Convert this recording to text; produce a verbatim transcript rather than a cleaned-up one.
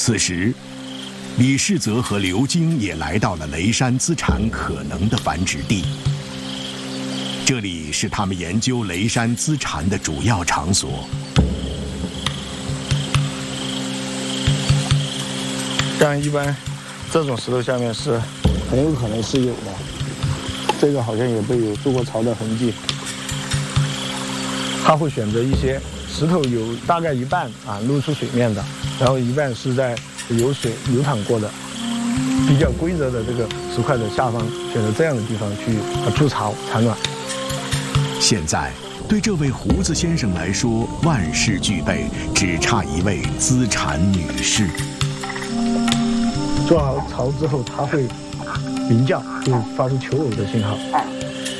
此时，李世泽和刘京也来到了雷山资产可能的繁殖地。这里是他们研究雷山资产的主要场所。 像一般这种石头下面是很有可能是有的，这个好像也被有筑过巢的痕迹。他会选择一些石头有大概一半啊露出水面的，然后一半是在有水流淌过的比较规则的这个石块的下方，选择这样的地方去筑巢产卵。 现在对这位胡子先生来说，万事俱备，只差一位资产女士。 做好巢之后，它会鸣叫，会发出求偶的信号。